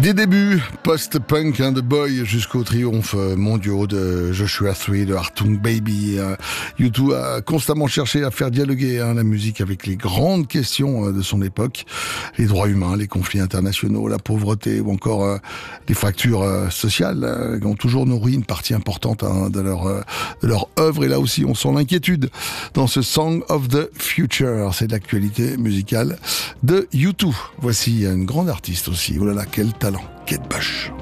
Des débuts post-punk, The Boy, jusqu'au triomphe mondiaux de Joshua Tree, de Hartung Baby. U2 a constamment cherché à faire dialoguer la musique avec les grandes questions de son époque. Les droits humains, les conflits internationaux, la pauvreté ou encore les fractures sociales qui ont toujours nourri une partie importante de leur œuvre. Et là aussi, on sent l'inquiétude dans ce Song of the Future. C'est l'actualité musicale de U2. Voici une grande artiste aussi. Oh là là, quel talent, Kate Bush.